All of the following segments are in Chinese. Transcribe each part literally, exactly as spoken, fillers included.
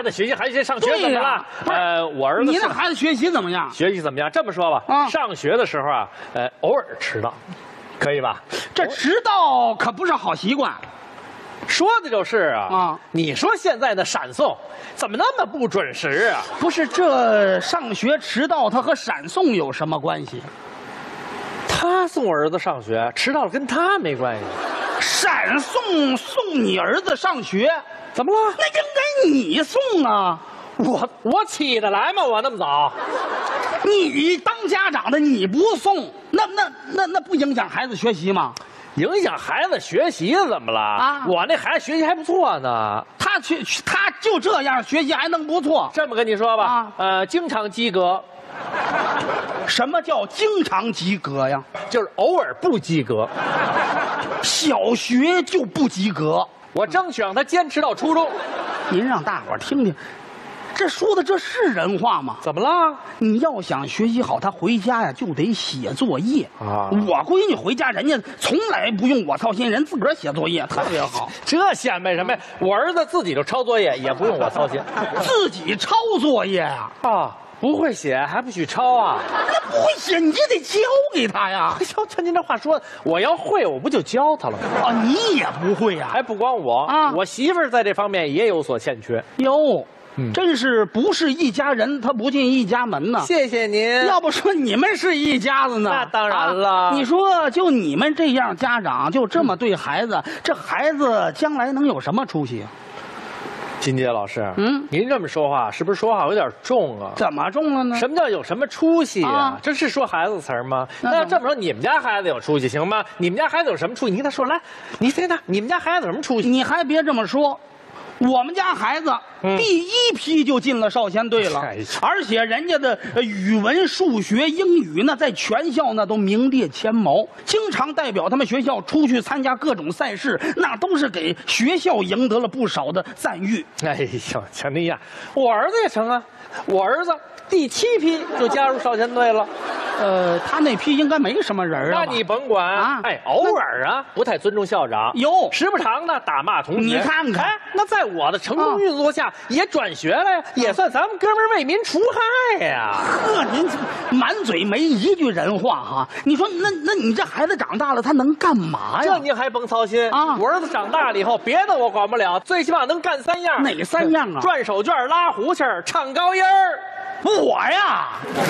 孩子学习，孩子上学怎么了？呃，我儿子你的孩子学习怎么样？ 学习怎么样？这么说吧，啊，上学的时候啊，呃，偶尔迟到，可以吧？ 这迟到可不是好习惯。 说的就是啊啊！ 你说现在的闪送怎么那么不准时啊？ 不是，这上学迟到，它和闪送有什么关系？ 他送我儿子上学迟到了，跟他没关系。 闪送送你儿子上学， 怎么了？ 那应该你送啊！ 我我起得来吗？我那么早？ 你当家长的你不送，那那那那不影响孩子学习吗？ 影响孩子学习怎么了？啊，我那孩子学习还不错呢。 他去，他就这样学习还能不错？ 这么跟你说吧，啊、呃，经常及格。 什么叫经常及格呀？ 就是偶尔不及格。 小学就不及格， 我争取让他坚持到初中。 您让大伙儿听听。这说的这是人话吗？ 怎么了？ 你要想学习好，他回家呀就得写作业啊。我闺女回家，人家从来不用我操心，人自个儿写作业特别好。 这显摆什么呀？我儿子自己就抄作业，也不用我操心。 自己抄作业呀？ 啊，不会写还不许抄啊？ 那不会写你也得教给他呀。 瞧瞧您这话说的，我要会我不就教他了吗？ 啊，你也不会呀？ 还不光我啊，我媳妇儿在这方面也有所欠缺。 哟。嗯、真是不是一家人，他不进一家门呢。 谢谢您。 要不说你们是一家子呢？ 那当然了。 啊、你说就你们这样家长就这么对孩子，嗯、这孩子将来能有什么出息？ 金杰老师，嗯，您这么说话是不是说话有点重啊？ 怎么重了呢？ 什么叫有什么出息啊？啊这是说孩子词儿吗？那要这么说，你们家孩子有出息行吗？你们家孩子有什么出息？你跟他说来，你听他，你们家孩子有什么出息？ 你还别这么说。我们家孩子第一批就进了少先队了，嗯、而且人家的语文、数学、英语呢，在全校呢都名列前茅，经常代表他们学校出去参加各种赛事，那都是给学校赢得了不少的赞誉。 哎呦，像那样，我儿子也成啊，我儿子第七批就加入少先队了。 呃，他那批应该没什么人啊。 那你甭管啊，哎，偶尔啊，不太尊重校长， 有时不常的打骂同学。 你看看， 哎，那在我的成功运作下，也转学了呀，也算咱们哥们儿为民除害呀。 呵，您满嘴没一句人话哈！你说，那那你这孩子长大了，他能干嘛呀？ 这您还甭操心啊！我儿子长大了以后，别的我管不了，最起码能干三样。 哪三样啊？ 转手绢、拉胡琴、唱高音儿。 我呀。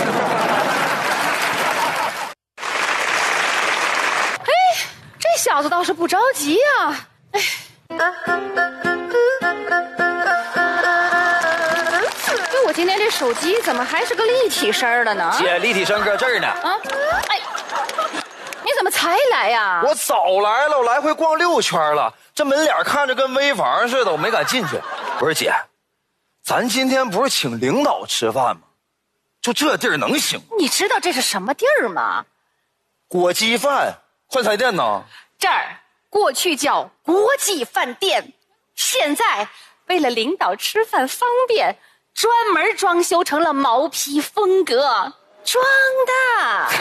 这小子倒是不着急啊！哎，就我今天这手机怎么还是个立体声的呢？ 姐，立体声搁这儿呢。啊， 哎，你怎么才来呀？ 我早来了，我来回逛六圈了。这门脸看着跟危房似的，我没敢进去。不是姐，咱今天不是请领导吃饭吗？就这地儿能行？ 你知道这是什么地儿吗？ 锅鸡饭。快餐店呢？ 这儿过去叫国际饭店，现在为了领导吃饭方便，专门装修成了毛坯风格，装的。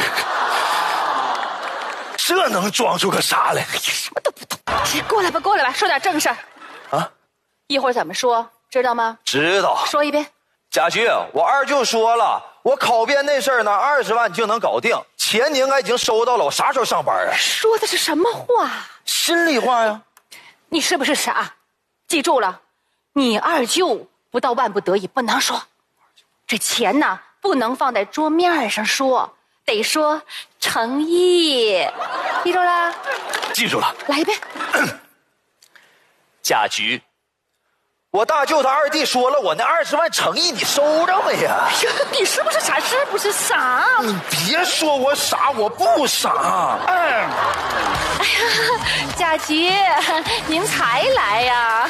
这能装出个啥来？ 什么都不懂。过来吧，过来吧，说点正事儿。啊？一会儿怎么说，知道吗？ 知道。 说一遍。 家驹，我二舅说了，我考编那事儿呢，二十万就能搞定。钱你应该已经收到了，我啥时候上班啊？ 说的是什么话？ 心里话呀。 你是不是傻？记住了，你二舅不到万不得已不能说。这钱呢，不能放在桌面上说，得说诚意。记住了？ 记住了。 来一遍。 家驹。我大舅他二弟说了，我那二十万诚意你收着没呀？ 哎呀，你是不是傻？是不是傻？ 你别说我傻，我不傻。哎， 哎呀，家驹，您才来呀？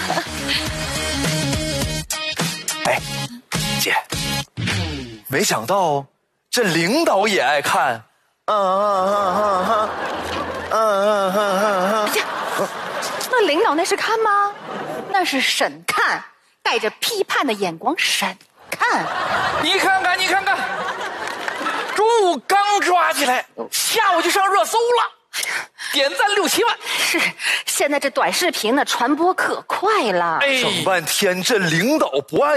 哎，姐，没想到这领导也爱看。嗯嗯嗯嗯嗯嗯嗯嗯嗯。 那领导那是看吗？那是审看，带着批判的眼光审看。 你看看，你看看，中午刚抓起来，下午就上热搜了，点赞六七万。 是，现在这短视频呢传播可快了。 哎，整半天这领导不按